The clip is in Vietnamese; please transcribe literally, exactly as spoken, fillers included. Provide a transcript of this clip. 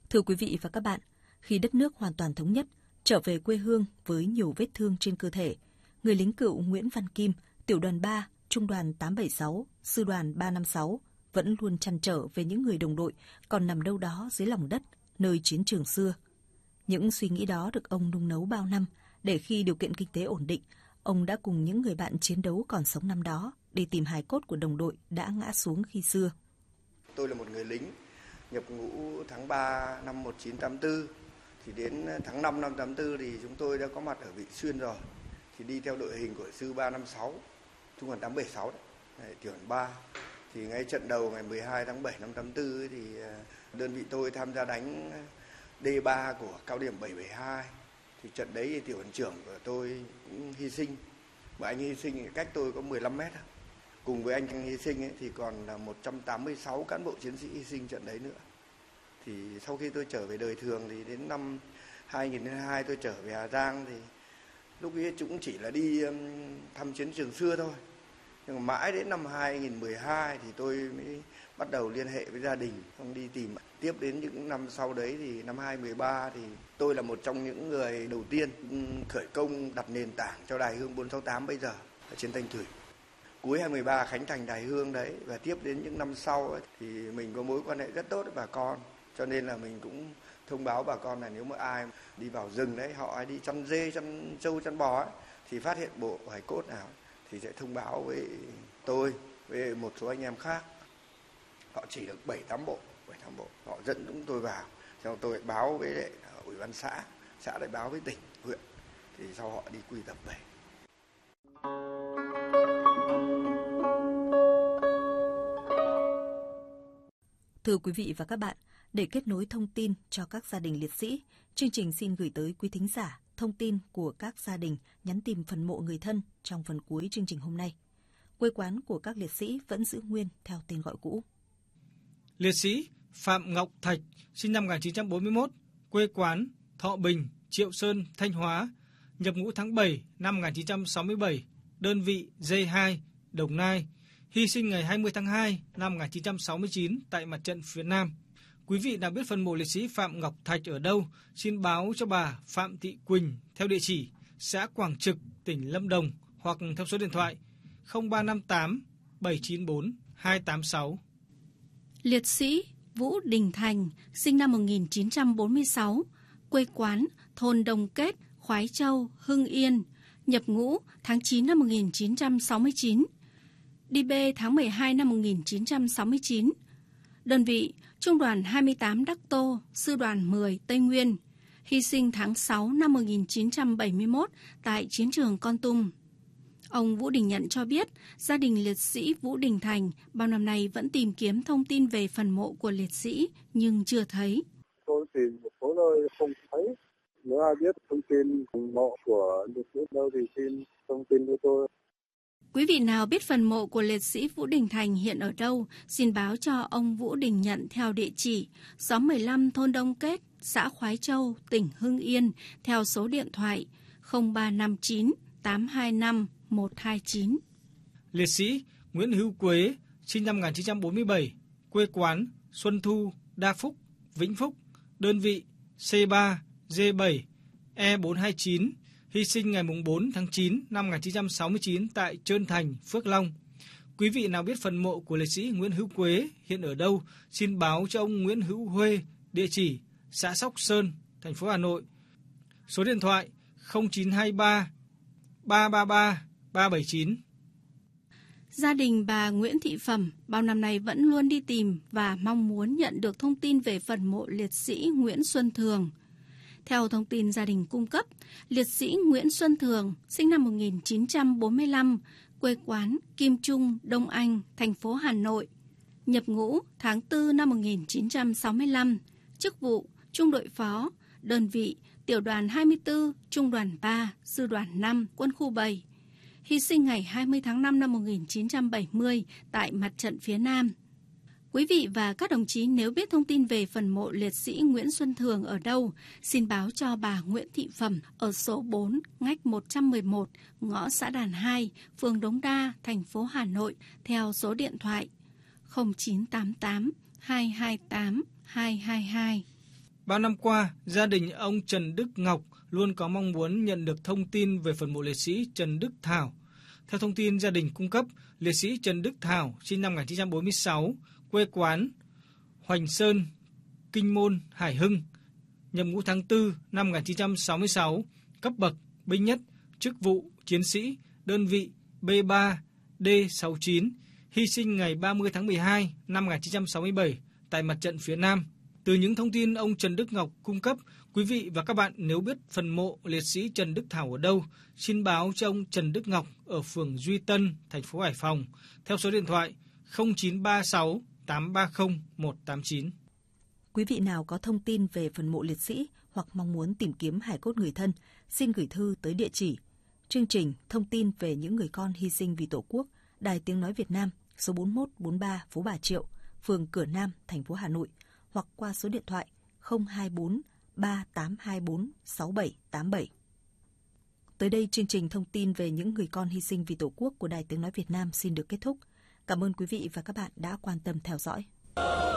Thưa quý vị và các bạn, khi đất nước hoàn toàn thống nhất, trở về quê hương với nhiều vết thương trên cơ thể, người lính cựu Nguyễn Văn Kim, tiểu đoàn ba, trung đoàn tám bảy sáu, sư đoàn ba năm sáu vẫn luôn trăn trở về những người đồng đội còn nằm đâu đó dưới lòng đất, nơi chiến trường xưa. Những suy nghĩ đó được ông nung nấu bao năm để khi điều kiện kinh tế ổn định, ông đã cùng những người bạn chiến đấu còn sống năm đó để tìm hài cốt của đồng đội đã ngã xuống khi xưa. Tôi là một người lính nhập ngũ tháng ba năm một nghìn chín trăm tám mươi tư, thì đến tháng năm năm tám tư thì chúng tôi đã có mặt ở Vị Xuyên rồi, thì đi theo đội hình của sư ba năm sáu, trung đoàn tám bảy sáu đấy, tiểu đoàn ba. Thì ngay trận đầu ngày mười hai tháng bảy năm tám tư ấy, thì đơn vị tôi tham gia đánh D ba của cao điểm bảy bảy hai. Thì trận đấy thì tiểu đoàn trưởng của tôi cũng hy sinh, mà anh hy sinh cách tôi có mười lăm mét. Cùng với anh hy sinh ấy, thì còn là một trăm tám mươi sáu cán bộ chiến sĩ hy sinh trận đấy nữa. Thì sau khi tôi trở về đời thường thì đến năm hai nghìn lẻ hai tôi trở về Hà Giang, thì lúc ấy chúng chỉ là đi thăm chiến trường xưa thôi. Nhưng mà mãi đến năm hai nghìn mười hai thì tôi mới bắt đầu liên hệ với gia đình, xong đi tìm. Tiếp đến những năm sau đấy thì năm hai nghìn mười ba thì tôi là một trong những người đầu tiên khởi công đặt nền tảng cho đài hương bốn sáu tám bây giờ ở trên Thanh Thủy. Cuối hai nghìn mười ba khánh thành đài hương đấy, và tiếp đến những năm sau ấy, thì mình có mối quan hệ rất tốt với bà con, cho nên là mình cũng thông báo bà con là nếu mà ai đi vào rừng đấy, họ đi chăn dê, chăn trâu, chăn bò ấy, thì phát hiện bộ hài cốt nào thì sẽ thông báo với tôi, với một số anh em khác. Họ chỉ được bảy tám bộ, bảy tám bộ, họ dẫn chúng tôi vào, xong tôi báo với lại ủy ban xã, xã lại báo với tỉnh, huyện, thì sau họ đi quy tập về. Thưa quý vị và các bạn, để kết nối thông tin cho các gia đình liệt sĩ, chương trình xin gửi tới quý thính giả thông tin của các gia đình nhắn tìm phần mộ người thân trong phần cuối chương trình hôm nay. Quê quán của các liệt sĩ vẫn giữ nguyên theo tên gọi cũ. Liệt sĩ Phạm Ngọc Thạch, sinh năm một nghìn chín trăm bốn mươi mốt, quê quán Thọ Bình, Triệu Sơn, Thanh Hóa, nhập ngũ tháng bảy năm một nghìn chín trăm sáu mươi bảy, đơn vị D hai, Đồng Nai, hy sinh ngày hai mươi tháng hai năm một nghìn chín trăm sáu mươi chín tại mặt trận phía Nam. Quý vị nào biết phần mộ liệt sĩ Phạm Ngọc Thạch ở đâu, xin báo cho bà Phạm Thị Quỳnh theo địa chỉ xã Quảng Trực, tỉnh Lâm Đồng, hoặc theo số điện thoại không ba năm tám bảy chín bốn hai tám sáu. Liệt sĩ Vũ Đình Thành, sinh năm một nghìn chín trăm bốn mươi sáu, quê quán thôn Đồng Kết, Khoái Châu, Hưng Yên, nhập ngũ tháng chín năm một nghìn chín trăm sáu mươi chín, đi B tháng mười hai năm một nghìn chín trăm sáu mươi chín, đơn vị Trung đoàn hai mươi tám Đắc Tô, Sư đoàn mười Tây Nguyên, hy sinh tháng sáu năm một nghìn chín trăm bảy mươi mốt tại chiến trường Kon Tum. Ông Vũ Đình Nhận cho biết, gia đình liệt sĩ Vũ Đình Thành bao năm nay vẫn tìm kiếm thông tin về phần mộ của liệt sĩ nhưng chưa thấy. Tôi tìm một số nơi không thấy. Nếu ai biết thông tin phần mộ của liệt sĩ đâu thì xin thông tin cho tôi. Quý vị nào biết phần mộ của liệt sĩ Vũ Đình Thành hiện ở đâu, xin báo cho ông Vũ Đình Nhận theo địa chỉ xóm mười lăm thôn Đông Kết, xã Khoái Châu, tỉnh Hưng Yên, theo số điện thoại không ba năm chín tám hai năm một hai chín. Liệt sĩ Nguyễn Hữu Quế, sinh năm một nghìn chín trăm bốn mươi bảy, quê quán Xuân Thu, Đa Phúc, Vĩnh Phúc, đơn vị C ba, D bảy, E bốn hai chín, hy sinh ngày bốn tháng chín năm một nghìn chín trăm sáu mươi chín tại Trơn Thành, Phước Long. Quý vị nào biết phần mộ của liệt sĩ Nguyễn Hữu Quế hiện ở đâu, xin báo cho ông Nguyễn Hữu Huê, địa chỉ xã Sóc Sơn, thành phố Hà Nội. Số điện thoại không chín hai ba ba ba ba ba bảy chín. Gia đình bà Nguyễn Thị Phẩm bao năm nay vẫn luôn đi tìm và mong muốn nhận được thông tin về phần mộ liệt sĩ Nguyễn Xuân Thường. Theo thông tin gia đình cung cấp, liệt sĩ Nguyễn Xuân Thường, sinh năm một nghìn chín trăm bốn mươi lăm, quê quán Kim Trung, Đông Anh, thành phố Hà Nội, nhập ngũ tháng tư năm một nghìn chín trăm sáu mươi lăm, chức vụ trung đội phó, đơn vị tiểu đoàn hai mươi tư, trung đoàn ba, sư đoàn năm, quân khu bảy, hy sinh ngày hai mươi tháng năm năm một nghìn chín trăm bảy mươi tại mặt trận phía Nam. Quý vị và các đồng chí nếu biết thông tin về phần mộ liệt sĩ Nguyễn Xuân Thường ở đâu, xin báo cho bà Nguyễn Thị Phẩm ở số bốn, ngách một trăm mười một, ngõ xã Đàn hai, phường Đống Đa, thành phố Hà Nội, theo số điện thoại không chín tám tám hai hai tám hai hai hai. Bao năm qua, gia đình ông Trần Đức Ngọc luôn có mong muốn nhận được thông tin về phần mộ liệt sĩ Trần Đức Thảo. Theo thông tin gia đình cung cấp, liệt sĩ Trần Đức Thảo sinh năm một nghìn chín trăm bốn mươi sáu, quê quán Hoành Sơn, Kinh Môn, Hải Hưng, nhập ngũ tháng tư năm một nghìn chín trăm sáu mươi sáu, cấp bậc binh nhất, chức vụ chiến sĩ, đơn vị B ba D sáu chín, hy sinh ngày ba mươi tháng mười hai năm một nghìn chín trăm sáu mươi bảy tại mặt trận phía Nam. Từ những thông tin ông Trần Đức Ngọc cung cấp, quý vị và các bạn nếu biết phần mộ liệt sĩ Trần Đức Thảo ở đâu, xin báo cho ông Trần Đức Ngọc ở phường Duy Tân, thành phố Hải Phòng, theo số điện thoại không chín ba sáu tám ba không một tám chín. Quý vị nào có thông tin về phần mộ liệt sĩ hoặc mong muốn tìm kiếm hài cốt người thân, xin gửi thư tới địa chỉ chương trình thông tin về những người con hy sinh vì Tổ quốc, Đài Tiếng Nói Việt Nam, số bốn mốt bốn ba phố Bà Triệu, phường Cửa Nam, thành phố Hà Nội, hoặc qua số điện thoại không hai bốn ba tám hai bốn sáu bảy tám bảy. Tới đây, chương trình thông tin về những người con hy sinh vì Tổ quốc của Đài Tiếng Nói Việt Nam xin được kết thúc. Cảm ơn quý vị và các bạn đã quan tâm theo dõi.